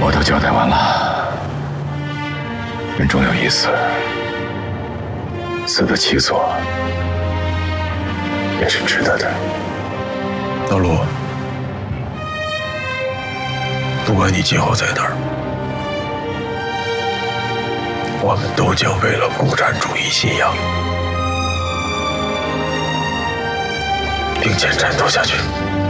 我都交代完了，人终有一死，死得其所，也是值得的。 老陆，不管你今后在哪儿，我们都将为了共产主义信仰并肩战斗下去。